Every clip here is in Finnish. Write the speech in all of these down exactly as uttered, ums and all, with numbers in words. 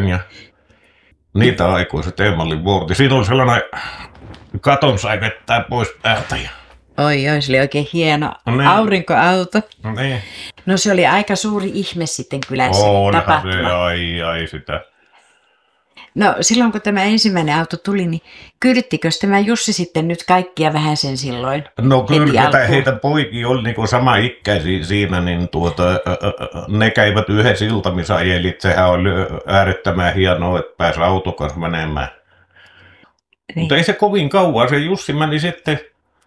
ja niitä aikuiset Emmalin vuorti. Siinä oli sellainen katon sai vettää pois päältä. Ja... Oi, oi, se oli oikein hieno ne. aurinkoauto. Ne. No se oli aika suuri ihme sitten kylässä tapahtuma. Se, ai, ai sitä. No silloin kun tämä ensimmäinen auto tuli, niin kyydittikö tämä Jussi sitten nyt kaikkia vähän sen silloin? No kyllä, heitä poikia oli niin sama ikäisiä siinä, niin tuota, ne käivät yhdessä iltamissa ajelit. Sehän oli äärettömän hienoa, että pääsi autokas menemään. Niin. Mutta ei se kovin kauan, se Jussi meni sitten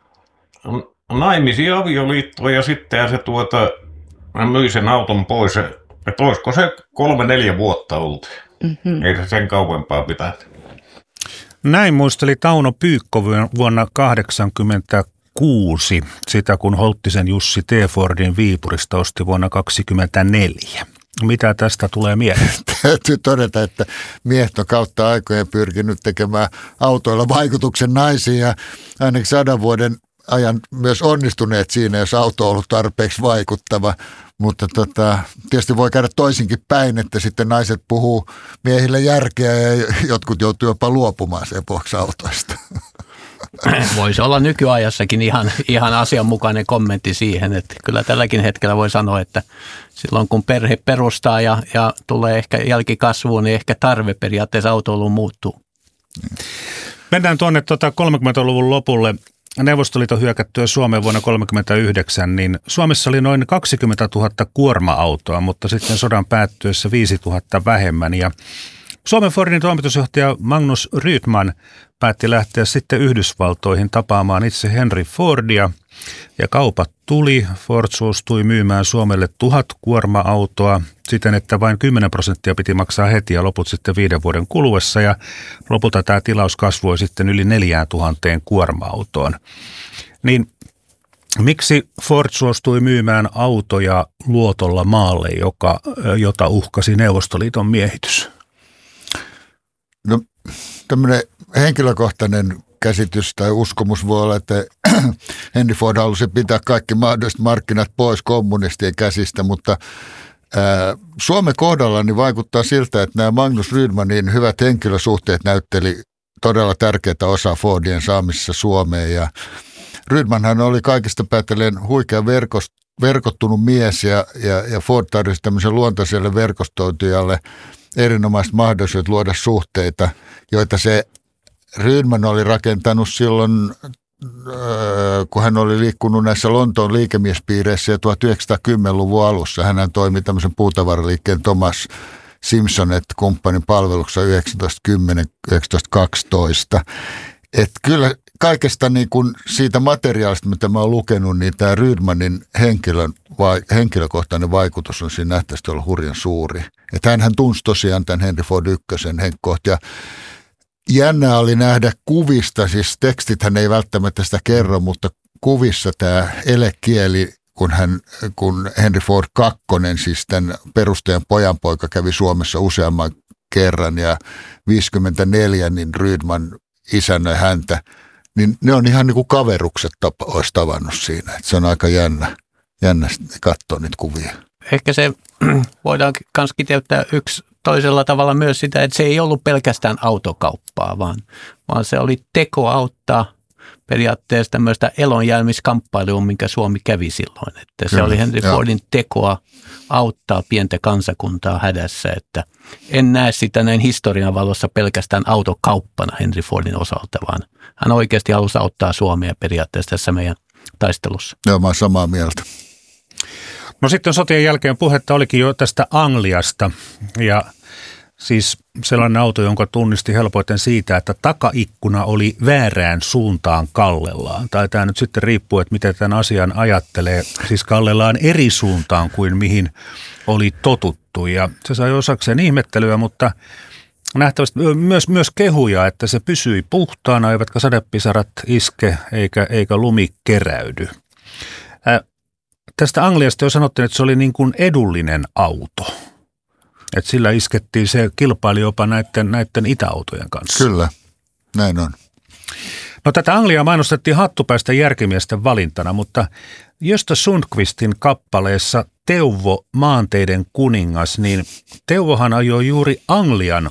naimisiin avioliittoon ja sitten se tuota, myi sen auton pois. Että olisiko se kolme neljä vuotta ollut. Mm-hmm. Ei se sen kauempaa pitänyt. Näin muisteli Tauno Pyykko vuonna kahdeksankymmentäkuusi, sitä kun Holttisen Jussi T. Fordin Viipurista osti vuonna kaksikymmentäneljä. Mitä tästä tulee mieleen? Täytyy todeta, että miehet on kautta aikojen pyrkinyt tekemään autoilla vaikutuksen naisiin ja ainakin sadan vuoden ajan myös onnistuneet siinä, jos auto on ollut tarpeeksi vaikuttava. Mutta tota, tietysti voi käydä toisinkin päin, että sitten naiset puhuu miehille järkeä ja jotkut joutuu jopa luopumaan sen vuoksi autoista. Voisi olla nykyajassakin ihan, ihan asianmukainen kommentti siihen, että kyllä tälläkin hetkellä voi sanoa, että silloin kun perhe perustaa ja, ja tulee ehkä jälkikasvuun, niin ehkä tarve periaatteessa autoiluun muuttuu. Mennään tuonne tuota kolmekymmentäluvun lopulle. Neuvostoliiton hyökättyä Suomeen vuonna tuhatyhdeksänsataakolmekymmentäyhdeksän, niin Suomessa oli noin kaksikymmentätuhatta kuorma-autoa, mutta sitten sodan päättyessä viisituhatta vähemmän. Ja Suomen Fordin toimitusjohtaja Magnus Rydman päätti lähteä sitten Yhdysvaltoihin tapaamaan itse Henry Fordia. Ja kaupat tuli. Ford suostui myymään Suomelle tuhat kuorma-autoa siten, että vain kymmenen prosenttia piti maksaa heti ja loput sitten viiden vuoden kuluessa. Ja lopulta tämä tilaus kasvoi sitten yli neljään tuhanteen kuorma-autoon. Niin miksi Ford suostui myymään autoja luotolla maalle, joka, jota uhkasi Neuvostoliiton miehitys? No tämmöinen henkilökohtainen käsitys tai uskomus voi olla, että Henry Ford halusi pitää kaikki mahdolliset markkinat pois kommunistien käsistä, mutta ää, Suomen kohdalla niin vaikuttaa siltä, että nämä Magnus Rydmanin hyvät henkilösuhteet näytteli todella tärkeää osaa Fordien saamisessa Suomeen. Ja Rydmanhan oli kaikista päätellen huikea verkost, verkottunut mies ja, ja, ja Ford tarvitsi tämmöisen luontaiselle verkostoitujalle erinomaiset mahdollisuudet luoda suhteita, joita se Rydman oli rakentanut silloin, kun hän oli liikkunut näissä Lontoon liikemiespiireissä ja tuhatyhdeksänsataakymmentäluvun alussa. Hän toimi tämmöisen puutavaraliikkeen Thomas Simpsonet-kumppanin palveluksessa yhdeksäntoistakymmenen yhdeksäntoistakaksitoista. Että kyllä kaikesta niin kuin siitä materiaalista, mitä mä oon lukenut, niin tämä Rydmanin henkilön, vai, henkilökohtainen vaikutus on siinä nähtävästi ollut hurjan suuri. Että hänhän tunsi tosiaan tämän Henry Ford ykkösen henkkohta ja jännää oli nähdä kuvista, siis tekstithän ei välttämättä sitä kerro, mutta kuvissa tämä elekieli, kun, hän, kun Henry Ford kakkonen, siis tämän perustajan pojanpoika kävi Suomessa useamman kerran ja viisikymmentäneljä, niin Rydman isännöi häntä, niin ne on ihan niin kuin kaverukset tapa, olisi tavannut siinä. Että se on aika jännä, jännä katsoa niitä kuvia. Ehkä se voidaan myös kiteyttää yksi toisella tavalla myös sitä, että se ei ollut pelkästään autokauppaa, vaan, vaan se oli teko auttaa periaatteessa tämmöistä elonjäämiskamppailua, minkä Suomi kävi silloin. Että se Kyllä, oli Henry Fordin tekoa auttaa pientä kansakuntaa hädässä, että en näe sitä näin historian valossa pelkästään autokauppana Henry Fordin osalta, vaan hän oikeasti halusi auttaa Suomea periaatteessa tässä meidän taistelussa. Joo, mä oon samaa mieltä. No sitten sotien jälkeen puhetta olikin jo tästä Angliasta ja siis sellainen auto, jonka tunnisti helpoiten siitä, että takaikkuna oli väärään suuntaan kallellaan. Tai tämä nyt sitten riippuu, että miten tämän asian ajattelee. Siis kallellaan eri suuntaan kuin mihin oli totuttu ja se sai osakseen ihmettelyä, mutta nähtävästi myös, myös kehuja, että se pysyi puhtaana, eivätkä sadepisarat iske eikä, eikä lumi keräydy. Äh, tästä Angliasta jo sanottiin, että se oli niin kuin edullinen auto. Että sillä iskettiin, se kilpaili jopa näiden, näiden itäautojen kanssa. Kyllä, näin on. No tätä Angliaa mainostettiin hattupäistä järkimiesten valintana, mutta Gösta Sundqvistin kappaleessa Teuvo, maanteiden kuningas, niin Teuvohan ajoi juuri Anglian